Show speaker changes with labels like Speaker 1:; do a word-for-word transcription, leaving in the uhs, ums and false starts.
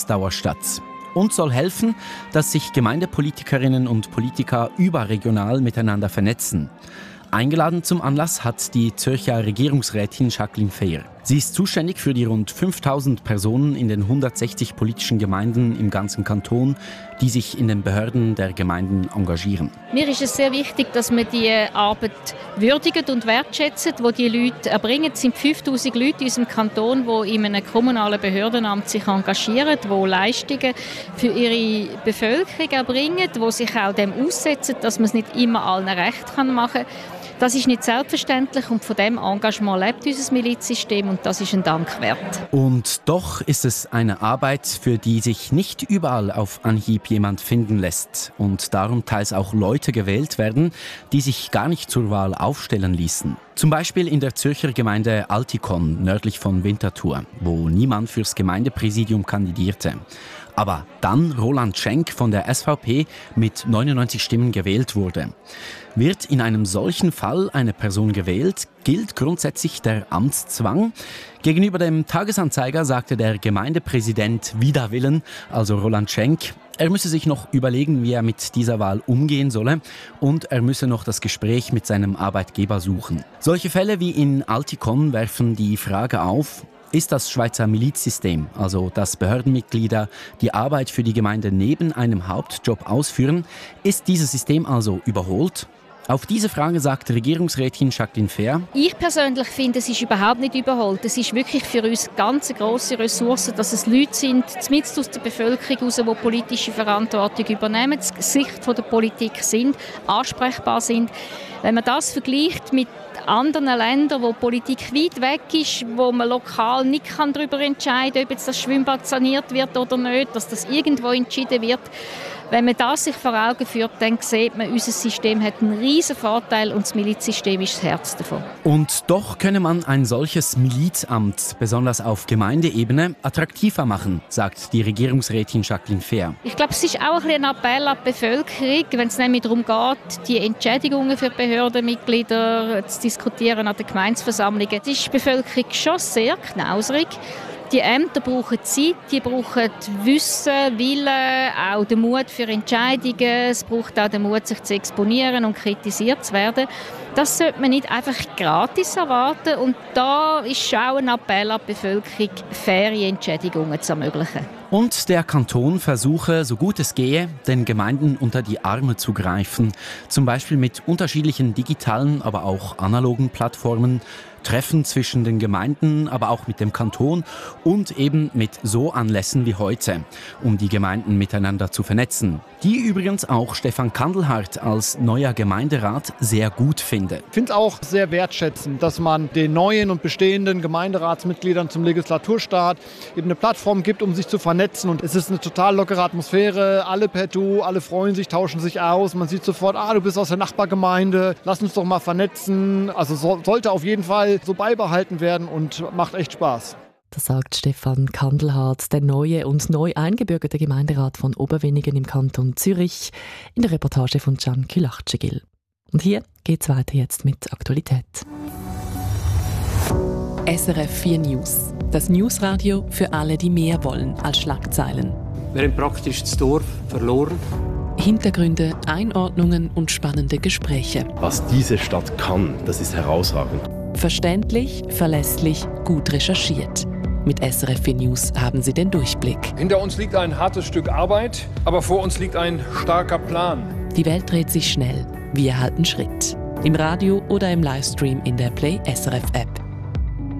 Speaker 1: Ausdauer statt. Und soll helfen, dass sich Gemeindepolitikerinnen und Politiker überregional miteinander vernetzen. Eingeladen zum Anlass hat die Zürcher Regierungsrätin Jacqueline Fehr. Sie ist zuständig für die rund fünftausend Personen in den hundertsechzig politischen Gemeinden im ganzen Kanton, die sich in den Behörden der Gemeinden engagieren.
Speaker 2: Mir ist es sehr wichtig, dass wir die Arbeit würdigen und wertschätzen, die die Leute erbringen. Es sind fünftausend Leute in unserem Kanton, die in einem kommunalen Behördenamt sich engagieren, die Leistungen für ihre Bevölkerung erbringen, die sich auch dem aussetzen, dass man es nicht immer allen recht machen kann. Das ist nicht selbstverständlich und von diesem Engagement lebt unser Milizsystem und das ist ein Dank wert.
Speaker 1: Und doch ist es eine Arbeit, für die sich nicht überall auf Anhieb jemand finden lässt und darum teils auch Leute gewählt werden, die sich gar nicht zur Wahl aufstellen ließen. Zum Beispiel in der Zürcher Gemeinde Altikon, nördlich von Winterthur, wo niemand fürs Gemeindepräsidium kandidierte. Aber dann Roland Schenk von der S V P mit neunundneunzig Stimmen gewählt wurde. Wird in einem solchen Fall eine Person gewählt, gilt grundsätzlich der Amtszwang. Gegenüber dem Tagesanzeiger sagte der Gemeindepräsident wider Willen, also Roland Schenk, er müsse sich noch überlegen, wie er mit dieser Wahl umgehen solle und er müsse noch das Gespräch mit seinem Arbeitgeber suchen. Solche Fälle wie in Altikon werfen die Frage auf, ist das Schweizer Milizsystem, also dass Behördenmitglieder die Arbeit für die Gemeinde neben einem Hauptjob ausführen, ist dieses System also überholt? Auf diese Frage sagt Regierungsrätin Jacqueline Fehr:
Speaker 2: Ich persönlich finde, es ist überhaupt nicht überholt. Es ist wirklich für uns ganz eine grosse Ressource, dass es Leute sind, zumindest aus der Bevölkerung heraus, die politische Verantwortung übernehmen, das Gesicht der Politik sind, ansprechbar sind. Wenn man das vergleicht mit anderen Ländern, wo die Politik weit weg ist, wo man lokal nicht darüber entscheiden kann, ob jetzt das Schwimmbad saniert wird oder nicht, dass das irgendwo entschieden wird. Wenn man das sich vor Augen führt, dann sieht man, unser System hat einen riesen Vorteil und das Milizsystem ist das Herz davon.
Speaker 1: Und doch könne man ein solches Milizamt, besonders auf Gemeindeebene, attraktiver machen, sagt die Regierungsrätin Jacqueline Fehr.
Speaker 2: Ich glaube, es ist auch ein, ein Appell an die Bevölkerung, wenn es nämlich darum geht, die Entschädigungen für die Behördenmitglieder zu diskutieren an den Gemeindeversammlungen. Es ist die Bevölkerung schon sehr knauserig. Die Ämter brauchen Zeit, die brauchen Wissen, Willen, auch den Mut für Entscheidungen. Es braucht auch den Mut, sich zu exponieren und kritisiert zu werden. Das sollte man nicht einfach gratis erwarten. Und da ist schon auch ein Appell an die Bevölkerung, faire Entschädigungen zu ermöglichen.
Speaker 1: Und der Kanton versuche, so gut es gehe, den Gemeinden unter die Arme zu greifen. Zum Beispiel mit unterschiedlichen digitalen, aber auch analogen Plattformen, Treffen zwischen den Gemeinden, aber auch mit dem Kanton und eben mit so Anlässen wie heute, um die Gemeinden miteinander zu vernetzen. Die übrigens auch Stefan Kandelhardt als neuer Gemeinderat sehr gut findet.
Speaker 3: Ich finde es auch sehr wertschätzend, dass man den neuen und bestehenden Gemeinderatsmitgliedern zum Legislaturstart eben eine Plattform gibt, um sich zu vernetzen. Und es ist eine total lockere Atmosphäre, alle per Du, alle freuen sich, tauschen sich aus. Man sieht sofort, ah, du bist aus der Nachbargemeinde, lass uns doch mal vernetzen. Also so, sollte auf jeden Fall so beibehalten werden und macht echt Spaß.
Speaker 4: Das sagt Stefan Kandelhardt, der neue und neu eingebürgerte Gemeinderat von Oberwenigen im Kanton Zürich, in der Reportage von Can Külachtschegil. Und hier geht's weiter jetzt mit Aktualität.
Speaker 5: S R F vier News. Das Newsradio für alle, die mehr wollen als Schlagzeilen.
Speaker 6: Wir haben praktisch das Dorf verloren.
Speaker 5: Hintergründe, Einordnungen und spannende Gespräche.
Speaker 7: Was diese Stadt kann, das ist herausragend.
Speaker 5: Verständlich, verlässlich, gut recherchiert. Mit S R F vier News haben Sie den Durchblick.
Speaker 8: Hinter uns liegt ein hartes Stück Arbeit, aber vor uns liegt ein starker Plan.
Speaker 5: Die Welt dreht sich schnell. Wir halten Schritt. Im Radio oder im Livestream in der Play S R F App.